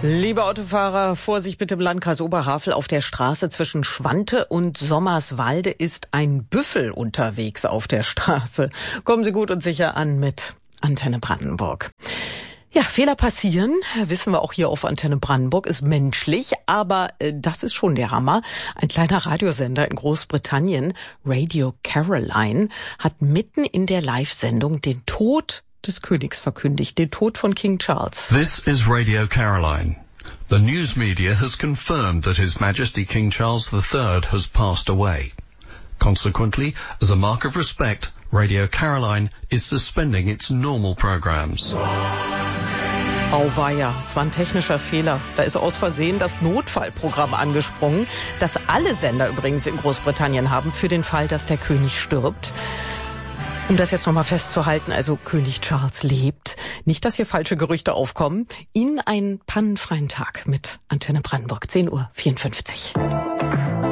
Liebe Autofahrer, Vorsicht bitte im Landkreis Oberhavel. Auf der Straße zwischen Schwante und Sommerswalde ist ein Büffel unterwegs auf der Straße. Kommen Sie gut und sicher an mit Antenne Brandenburg. Ja, Fehler passieren, wissen wir auch hier auf Antenne Brandenburg, ist menschlich, aber das ist schon der Hammer. Ein kleiner Radiosender in Großbritannien, Radio Caroline, hat mitten in der Live-Sendung den Tod des Königs verkündigt, den Tod von King Charles. This is Radio Caroline. The news media has confirmed that His Majesty King Charles III has passed away. Consequently, as a mark of respect, Radio Caroline is suspending its normal programs. Auweia, es war ein technischer Fehler. Da ist aus Versehen das Notfallprogramm angesprungen, das alle Sender übrigens in Großbritannien haben, für den Fall, dass der König stirbt. Um das jetzt nochmal festzuhalten, also König Charles lebt. Nicht, dass hier falsche Gerüchte aufkommen. Ihnen einen pannenfreien Tag mit Antenne Brandenburg, 10:54 Uhr.